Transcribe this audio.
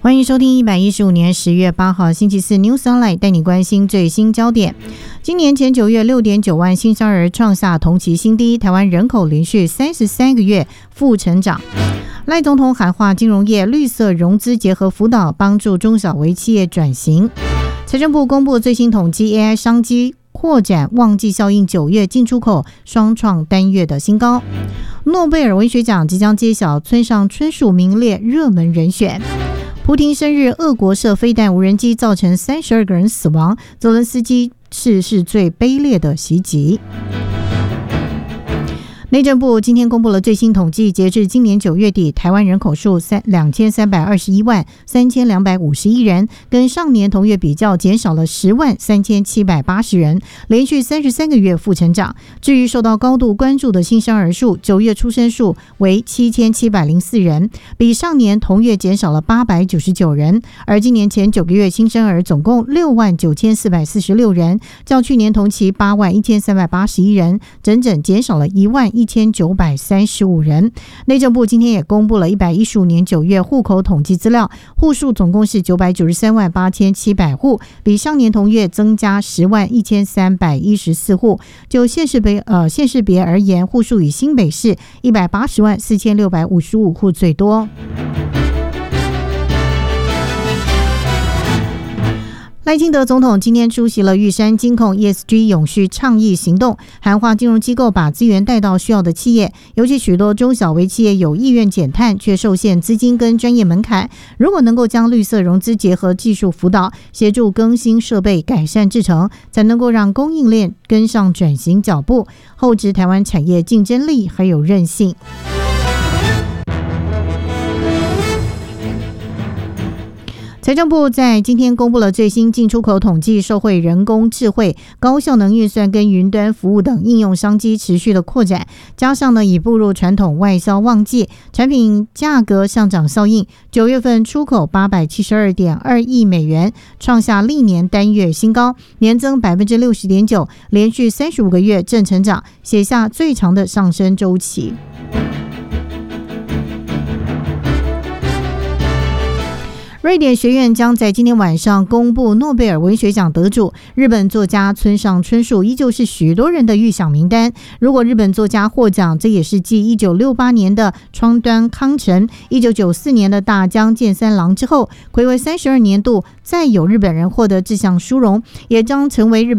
欢迎收听115年10月8号星期四 News Online， 带你关心最新焦点。今年前9月 6.9 万新生儿创下同期新低，台湾人口连续33个月负成长。赖总统喊话金融业绿色融资结合辅导，帮助中小微企业转型。财政部公布最新统计 AI 商机扩展旺季效应，9月进出口双创单月的新高。诺贝尔文学奖即将揭晓，村上春树名列热门人选。普丁生日，俄国射飞弹无人机造成32个人死亡，泽伦斯基是最卑劣的袭击。内政部今天公布了最新统计，截至今年9月底，台湾人口数2321万3251人，跟上年同月比较减少了10万3780人，连续33个月负成长。至于受到高度关注的新生儿数，9月出生数为7704人，比上年同月减少了899人，而今年前9个月新生儿总共6万9446人，较去年同期8万1381人，整整减少了1万1935人。内政部今天也公布了115年9月户口统计资料，户数总共是993万8700户，比上年同月增加10万1314户。就县市别而言，户数以新北市180万4655户最多。赖清德总统今天出席了玉山金控 ESG 永续倡议行动，喊话金融机构把资源带到需要的企业，尤其许多中小微企业有意愿减碳，却受限资金跟专业门槛。如果能够将绿色融资结合技术辅导，协助更新设备、改善制程，才能够让供应链跟上转型脚步，厚植台湾产业竞争力还有韧性。财政部在今天公布了最新进出口统计，受惠人工智慧、高效能运算跟云端服务等应用商机持续的扩展，加上已步入传统外销旺季，产品价格上涨效应，9月份出口872.2亿美元，创下历年单月新高，年增 60.9%， 连续35个月正成长，写下最长的上升周期。瑞典学院将在今天晚上公布诺贝尔文学奖得主，日本作家村上春树依旧是许多人的预想名单。如果日本作家获奖，这也是继1968年的川端康成、1994年的大江健三郎之后，睽违32年度再有日本人获得这项殊荣，也将成为日本